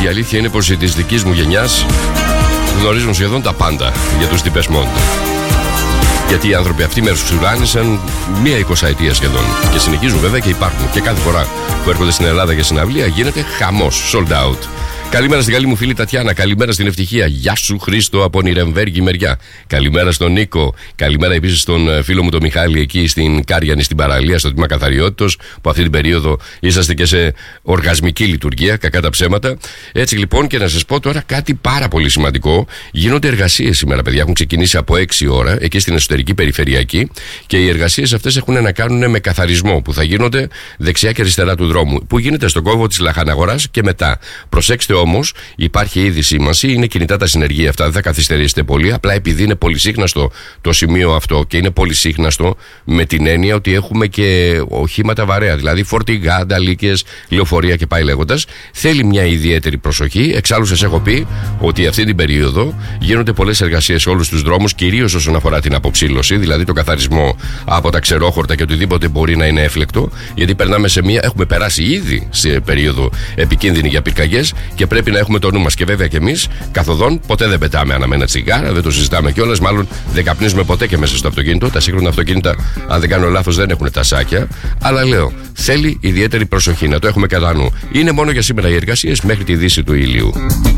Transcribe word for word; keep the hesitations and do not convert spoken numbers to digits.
αλήθεια είναι πως οι της δικής μου γενιάς γνωρίζουν σχεδόν τα πάντα για τους Depeche Mode. Γιατί οι άνθρωποι αυτοί με ρουσουράνησαν μία εικοσαετία σχεδόν. Και συνεχίζουν βέβαια και υπάρχουν. Και κάθε φορά που έρχονται στην Ελλάδα για συναυλία γίνεται χαμός, sold out. Καλημέρα στην καλή μου φίλη Τατιάνα. Καλημέρα στην Ευτυχία. Γεια σου Χρήστο από Νιρεμβέργη μεριά. Καλημέρα στον Νίκο. Καλημέρα επίσης στον φίλο μου τον Μιχάλη εκεί στην Κάριανη στην παραλία, στο τμήμα καθαριότητος, που αυτή την περίοδο είσαστε και σε οργασμική λειτουργία, κακά τα ψέματα. Έτσι λοιπόν, και να σας πω τώρα κάτι πάρα πολύ σημαντικό. Γίνονται εργασίες σήμερα, παιδιά. Έχουν ξεκινήσει από έξι ώρα εκεί στην εσωτερική περιφερειακή και οι εργασίες αυτές έχουν να κάνουν με καθαρισμό που θα γίνονται δεξιά και αριστερά του δρόμου. Που γίνεται στον κόμβο της Λαχαναγοράς και μετά. Προσέξτε όμως, υπάρχει ήδη σήμανση, είναι κινητά τα συνεργεία αυτά, δεν θα καθυστερήσετε πολύ. Απλά επειδή είναι πολυσύχναστο το σημείο αυτό και είναι πολυσύχναστο με την έννοια ότι έχουμε και οχήματα βαρέα, δηλαδή φορτηγά, ανταλίκες, λεωφορεία και πάει λέγοντας, θέλει μια ιδιαίτερη προσοχή. Εξάλλου σας έχω πει ότι αυτή την περίοδο γίνονται πολλές εργασίες σε όλους τους δρόμους, κυρίως όσον αφορά την αποψήλωση, δηλαδή το καθαρισμό από τα ξερόχορτα και οτιδήποτε μπορεί να είναι έφλεκτο, γιατί περνάμε σε μια, έχουμε περάσει ήδη σε περίοδο επικίνδυνη για πυρκαγιές και πρέπει να έχουμε το νου μας. Και βέβαια και εμείς καθοδόν ποτέ δεν πετάμε αναμένα τσιγάρα, δεν το συζητάμε κιόλας. Μάλλον δεν καπνίζουμε ποτέ και μέσα στο αυτοκίνητο. Τα σύγχρονα αυτοκίνητα, αν δεν κάνω λάθος, δεν έχουν τασάκια. Αλλά λέω, θέλει ιδιαίτερη προσοχή, να το έχουμε κατά νου. Είναι μόνο για σήμερα οι εργασίες μέχρι τη δύση του ηλίου.